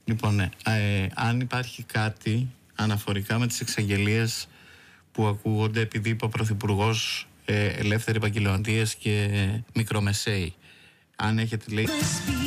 Λοιπόν, ναι. Αν υπάρχει κάτι αναφορικά με τις εξαγγελίες που ακούγονται, επειδή είπε ο Πρωθυπουργός ελεύθεροι επαγγελματίες και μικρομεσαίοι, αν έχετε λέει